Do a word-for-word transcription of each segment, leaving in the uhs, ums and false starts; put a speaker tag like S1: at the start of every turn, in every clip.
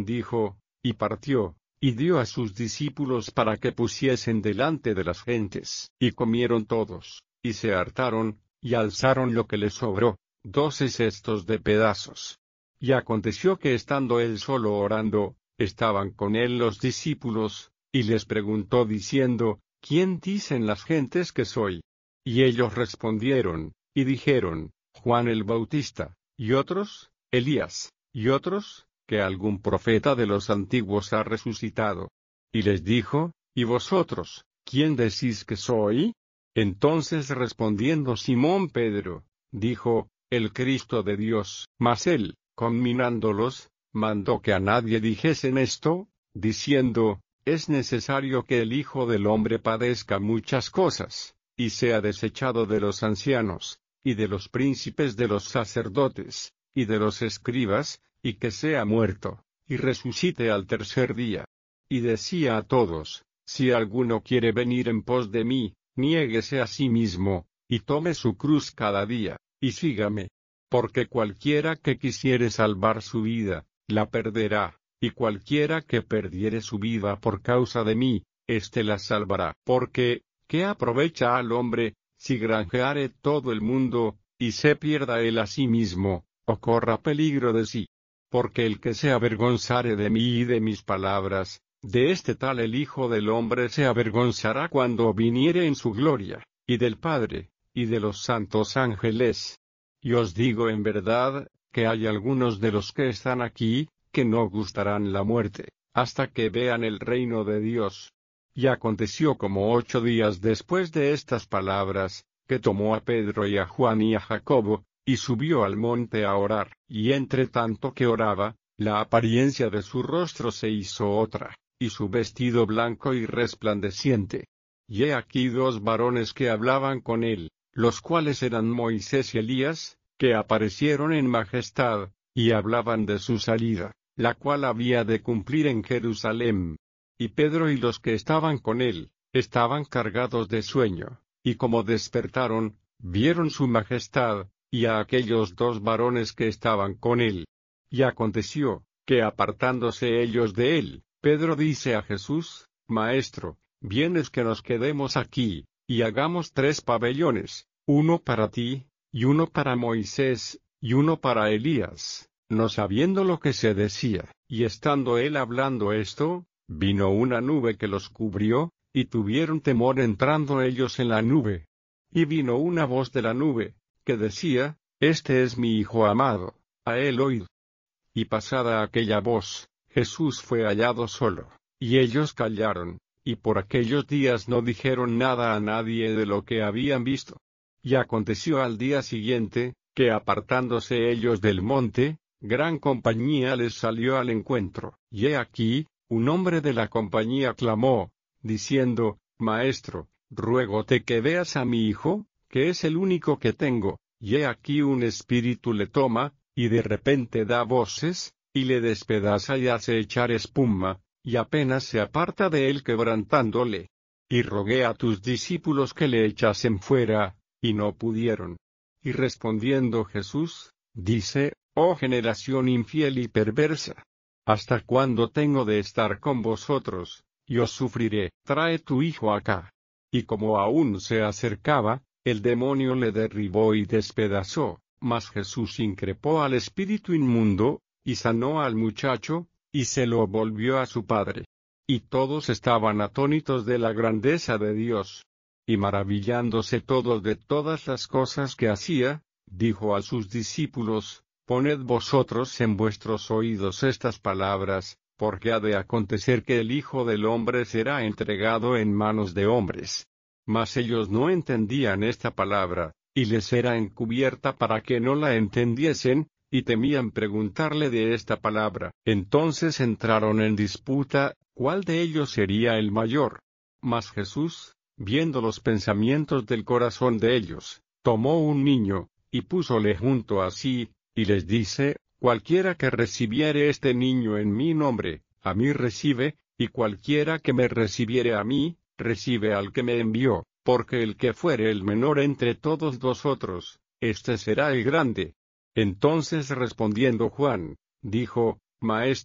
S1: dijo, y partió, y dio a sus discípulos para que pusiesen delante de las gentes. Y comieron todos, y se hartaron, y alzaron lo que les sobró, doce cestos de pedazos. Y aconteció que estando él solo orando, estaban con él los discípulos, y les preguntó diciendo, ¿quién dicen las gentes que soy? Y ellos respondieron, y dijeron, Juan el Bautista, y otros, Elías, y otros, que algún profeta de los antiguos ha resucitado. Y les dijo, ¿y vosotros, quién decís que soy? Entonces respondiendo Simón Pedro, dijo, el Cristo de Dios. Mas él, conminándolos, mandó que a nadie dijesen esto, diciendo, es necesario que el Hijo del Hombre padezca muchas cosas, y sea desechado de los ancianos, y de los príncipes de los sacerdotes, y de los escribas, y que sea muerto, y resucite al tercer día. Y decía a todos, si alguno quiere venir en pos de mí, niéguese a sí mismo, y tome su cruz cada día, y sígame. Porque cualquiera que quisiere salvar su vida, la perderá, y cualquiera que perdiere su vida por causa de mí, éste la salvará. Porque, ¿qué aprovecha al hombre, si granjeare todo el mundo, y se pierda él a sí mismo, o corra peligro de sí? Porque el que se avergonzare de mí y de mis palabras, de este tal el Hijo del Hombre se avergonzará cuando viniere en su gloria, y del Padre, y de los santos ángeles. Y os digo en verdad, que hay algunos de los que están aquí, que no gustarán la muerte, hasta que vean el reino de Dios. Y aconteció como ocho días después de estas palabras, que tomó a Pedro y a Juan y a Jacobo, y subió al monte a orar. Y entre tanto que oraba, la apariencia de su rostro se hizo otra, y su vestido blanco y resplandeciente. Y he aquí dos varones que hablaban con él, los cuales eran Moisés y Elías, que aparecieron en majestad, y hablaban de su salida, la cual había de cumplir en Jerusalén. Y Pedro y los que estaban con él, estaban cargados de sueño, y como despertaron, vieron su majestad, y a aquellos dos varones que estaban con él. Y aconteció, que apartándose ellos de él, Pedro dice a Jesús, Maestro, vienes que nos quedemos aquí, y hagamos tres pabellones, uno para ti, y uno para Moisés, y uno para Elías. No sabiendo lo que se decía, y estando él hablando esto, vino una nube que los cubrió, y tuvieron temor entrando ellos en la nube. Y vino una voz de la nube, que decía, Este es mi Hijo amado, a él oíd. Y pasada aquella voz, Jesús fue hallado solo, y ellos callaron, y por aquellos días no dijeron nada a nadie de lo que habían visto. Y aconteció al día siguiente, que apartándose ellos del monte, gran compañía les salió al encuentro. Y he aquí, un hombre de la compañía clamó, diciendo, Maestro, ruégote que veas a mi hijo, que es el único que tengo. Y he aquí un espíritu le toma, y de repente da voces, y le despedaza y hace echar espuma, y apenas se aparta de él quebrantándole. Y rogué a tus discípulos que le echasen fuera, y no pudieron. Y respondiendo Jesús, dice, Oh generación infiel y perversa, ¿hasta cuándo tengo de estar con vosotros? Y os sufriré. Trae tu hijo acá. Y como aún se acercaba, el demonio le derribó y despedazó, mas Jesús increpó al espíritu inmundo, y sanó al muchacho, y se lo volvió a su padre. Y todos estaban atónitos de la grandeza de Dios. Y maravillándose todos de todas las cosas que hacía, dijo a sus discípulos, Poned vosotros en vuestros oídos estas palabras, porque ha de acontecer que el Hijo del Hombre será entregado en manos de hombres. Mas ellos no entendían esta palabra, y les era encubierta para que no la entendiesen, y temían preguntarle de esta palabra. Entonces entraron en disputa, ¿cuál de ellos sería el mayor? Mas Jesús, viendo los pensamientos del corazón de ellos, tomó un niño, y púsole junto a sí, y les dice, Cualquiera que recibiere este niño en mi nombre, a mí recibe, y cualquiera que me recibiere a mí, recibe al que me envió, porque el que fuere el menor entre todos vosotros, éste será el grande. Entonces respondiendo Juan, dijo, Maestro,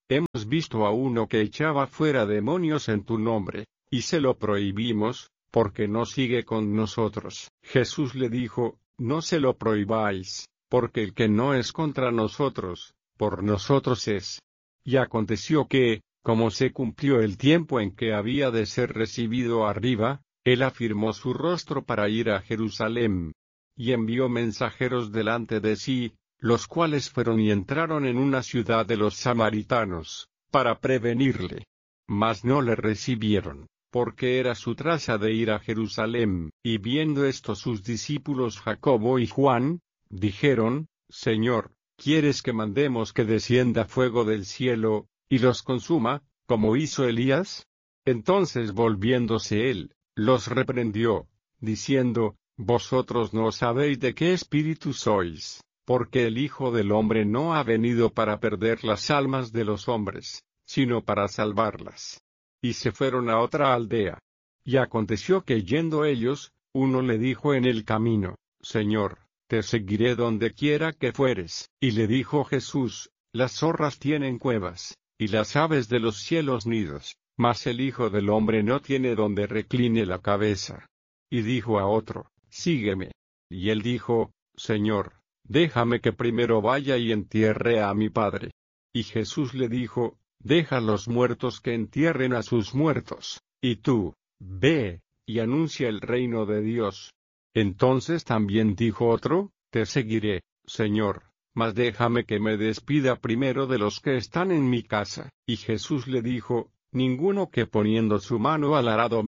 S1: hemos visto a uno que echaba fuera demonios en tu nombre, y se lo prohibimos, porque no sigue con nosotros. Jesús le dijo, no se lo prohibáis, porque el que no es contra nosotros, por nosotros es. Y aconteció que, como se cumplió el tiempo en que había de ser recibido arriba, él afirmó su rostro para ir a Jerusalén. Y envió mensajeros delante de sí, los cuales fueron y entraron en una ciudad de los samaritanos, para prevenirle. Mas no le recibieron, porque era su traza de ir a Jerusalén. Y viendo esto sus discípulos Jacobo y Juan, dijeron, Señor, ¿quieres que mandemos que descienda fuego del cielo, y los consuma, como hizo Elías? Entonces volviéndose él, los reprendió, diciendo, Vosotros no sabéis de qué espíritu sois, porque el Hijo del Hombre no ha venido para perder las almas de los hombres, sino para salvarlas. Y se fueron a otra aldea. Y aconteció que yendo ellos, uno le dijo en el camino, Señor, te seguiré donde quiera que fueres. Y le dijo Jesús, las zorras tienen cuevas, y las aves de los cielos nidos, mas el Hijo del Hombre no tiene donde recline la cabeza. Y dijo a otro, sígueme. Y él dijo, Señor, déjame que primero vaya y entierre a mi padre. Y Jesús le dijo, deja a los muertos que entierren a sus muertos, y tú, ve, y anuncia el reino de Dios. Entonces también dijo otro, te seguiré, Señor, mas déjame que me despida primero de los que están en mi casa. Y Jesús le dijo, ninguno que poniendo su mano al arado